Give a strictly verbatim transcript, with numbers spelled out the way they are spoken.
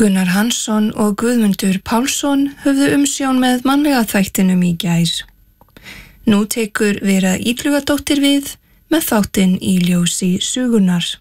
Gunnar Hansson og Guðmundur Pálsson höfðu umsjón með mannlega þættinum í gær. Nú tekur Vera Illugadóttir við með þáttinn Í ljósi sögunnar.